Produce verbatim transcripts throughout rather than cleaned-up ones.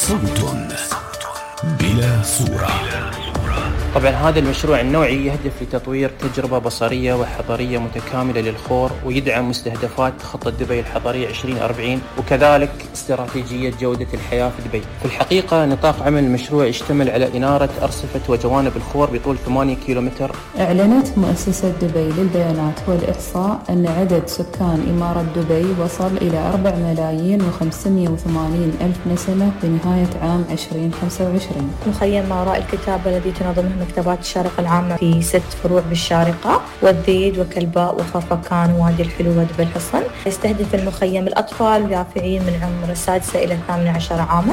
صوت بلا صورة. طبعا هذا المشروع النوعي يهدف لتطوير تجربة بصرية وحضرية متكاملة للخور، ويدعم مستهدفات خطة دبي الحضرية عشرين أربعين، وكذلك استراتيجية جودة الحياة في دبي. في الحقيقة نطاق عمل المشروع يشتمل على إنارة أرصفة وجوانب الخور بطول ثمانية كيلومتر. أعلنت مؤسسة دبي للبيانات والإحصاء أن عدد سكان إمارة دبي وصل إلى أربعة ملايين وخمسمائة وثمانين ألف نسمة بنهاية عام عشرين خمسة وعشرين. مخيم ما وراء الكتابة الذي تنظمه مكتبات الشارقة العامة في ست فروع بالشارقة والذيج وكلباء وخرفكان ووادي الحلو ودبي الحصن. يستهدف المخيم الأطفال اليافعين من عمر السادسة إلى الثامنة عشر عاما.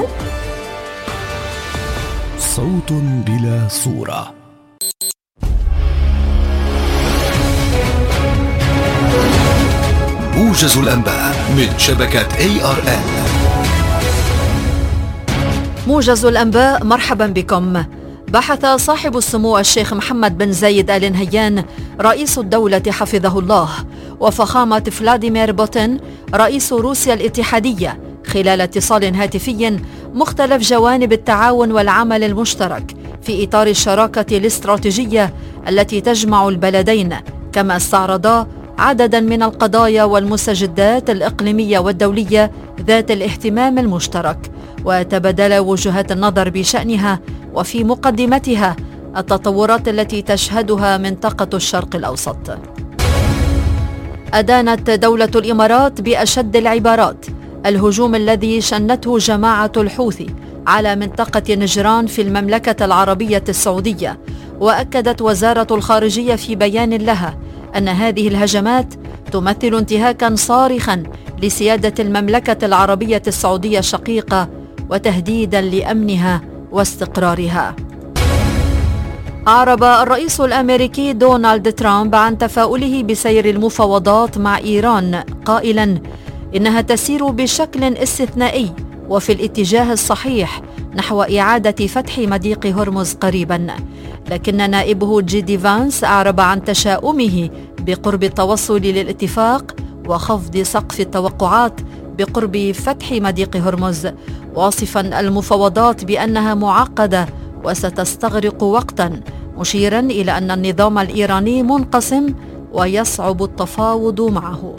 صوت بلا صورة. موجز الأنباء من شبكة إيه آر إن. موجز الأنباء، مرحبا بكم. بحث صاحب السمو الشيخ محمد بن زايد آل نهيان رئيس الدولة حفظه الله وفخامة فلاديمير بوتين رئيس روسيا الاتحادية خلال اتصال هاتفي مختلف جوانب التعاون والعمل المشترك في إطار الشراكة الاستراتيجية التي تجمع البلدين، كما استعرضا عددا من القضايا والمستجدات الإقليمية والدولية ذات الاهتمام المشترك، وتبادل وجهات النظر بشأنها وفي مقدمتها التطورات التي تشهدها منطقة الشرق الأوسط. أدانت دولة الإمارات بأشد العبارات الهجوم الذي شنته جماعة الحوثي على منطقة نجران في المملكة العربية السعودية، وأكدت وزارة الخارجية في بيان لها أن هذه الهجمات تمثل انتهاكا صارخا لسيادة المملكة العربية السعودية الشقيقة وتهديدا لأمنها واستقرارها. أعرب الرئيس الأمريكي دونالد ترامب عن تفاؤله بسير المفاوضات مع إيران، قائلا إنها تسير بشكل استثنائي وفي الاتجاه الصحيح نحو إعادة فتح مضيق هرمز قريبا، لكن نائبه جي دي فانس أعرب عن تشاؤمه بقرب التوصل للاتفاق وخفض سقف التوقعات بقرب فتح مضيق هرمز، واصفا المفاوضات بأنها معقدة وستستغرق وقتا، مشيرا إلى أن النظام الإيراني منقسم ويصعب التفاوض معه.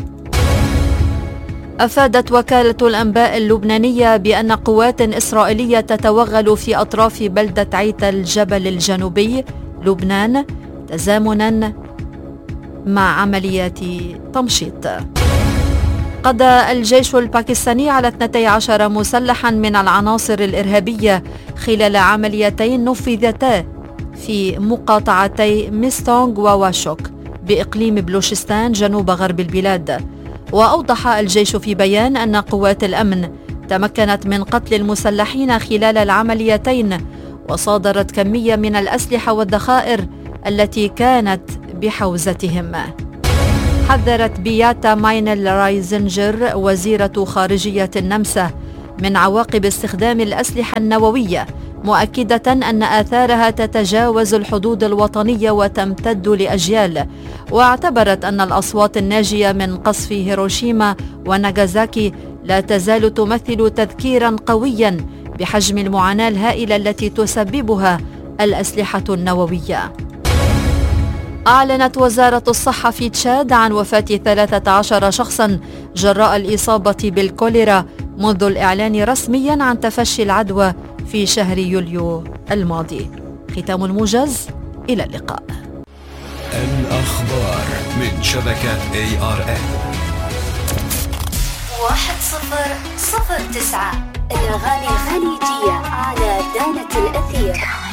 أفادت وكالة الأنباء اللبنانية بأن قوات إسرائيلية تتوغل في أطراف بلدة عيتا الجبل الجنوبي لبنان تزامنا مع عمليات تمشيط. قضى الجيش الباكستاني على اثنتي عشر مسلحا من العناصر الإرهابية خلال عمليتين نفذتا في مقاطعتي ميستونغ وواشوك بإقليم بلوشستان جنوب غرب البلاد. وأوضح الجيش في بيان أن قوات الأمن تمكنت من قتل المسلحين خلال العمليتين، وصادرت كمية من الأسلحة والذخائر التي كانت بحوزتهم. حذرت بياتا ماينل رايزنجر وزيرة خارجية النمسا من عواقب استخدام الأسلحة النووية، مؤكدة أن آثارها تتجاوز الحدود الوطنية وتمتد لأجيال، واعتبرت أن الأصوات الناجية من قصف هيروشيما وناغازاكي لا تزال تمثل تذكيرا قويا بحجم المعاناة الهائلة التي تسببها الأسلحة النووية. أعلنت وزارة الصحة في تشاد عن وفاة ثلاثة عشر شخصا جراء الإصابة بالكوليرا منذ الإعلان رسميا عن تفشي العدوى في شهر يوليو الماضي. ختام الموجز، إلى اللقاء. الأخبار من شبكة إيه آر إن. واحد صفر صفر تسعة الأغاني الخليجية على دانة الأثير.